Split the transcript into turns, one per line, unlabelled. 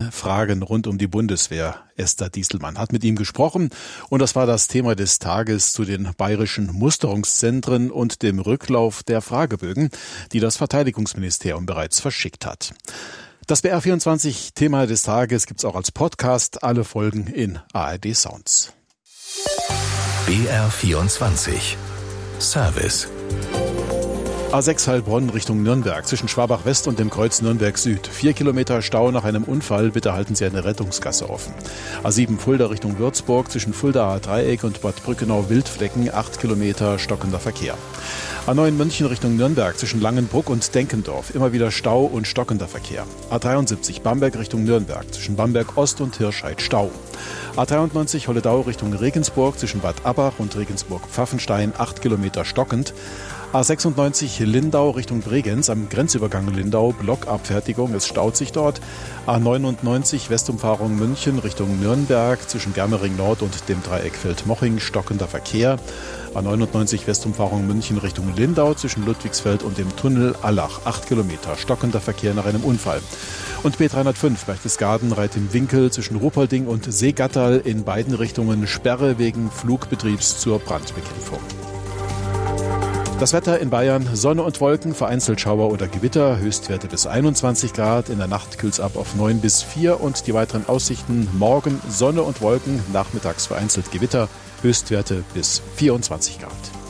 allen Fragen rund um die Bundeswehr. Esther Dieselmann hat mit ihm gesprochen und das war das Thema des Tages zu den bayerischen Musterungszentren und dem Rücklauf der Fragebögen, die das Verteidigungsministerium bereits verschickt hat. Das BR24-Thema des Tages gibt's auch als Podcast, alle Folgen in ARD Sounds.
BR24 Service.
A6 Heilbronn Richtung Nürnberg zwischen Schwabach-West und dem Kreuz Nürnberg-Süd. 4 Kilometer Stau nach einem Unfall. Bitte halten Sie eine Rettungsgasse offen. A7 Fulda Richtung Würzburg zwischen Fuldaer Dreieck und Bad Brückenau-Wildflecken. 8 Kilometer stockender Verkehr. A9 München Richtung Nürnberg zwischen Langenbruck und Denkendorf. Immer wieder Stau und stockender Verkehr. A73 Bamberg Richtung Nürnberg zwischen Bamberg-Ost und Hirscheid Stau. A93 Holledau Richtung Regensburg zwischen Bad Abbach und Regensburg-Pfaffenstein. 8 Kilometer stockend. A96 Lindau Richtung Bregenz am Grenzübergang Lindau, Blockabfertigung, es staut sich dort. A99 Westumfahrung München Richtung Nürnberg zwischen Germering Nord und dem Dreieck Feldmoching, stockender Verkehr. A99 Westumfahrung München Richtung Lindau zwischen Ludwigsfeld und dem Tunnel Allach, 8 Kilometer, stockender Verkehr nach einem Unfall. Und B305 Berchtesgaden Reit-im-Winkel zwischen Ruppolding und Seegatterl in beiden Richtungen Sperre wegen Flugbetriebs zur Brandbekämpfung. Das Wetter in Bayern, Sonne und Wolken, vereinzelt Schauer oder Gewitter, Höchstwerte bis 21 Grad, in der Nacht kühlt's ab auf 9 bis 4 und die weiteren Aussichten morgen Sonne und Wolken, nachmittags vereinzelt Gewitter, Höchstwerte bis 24 Grad.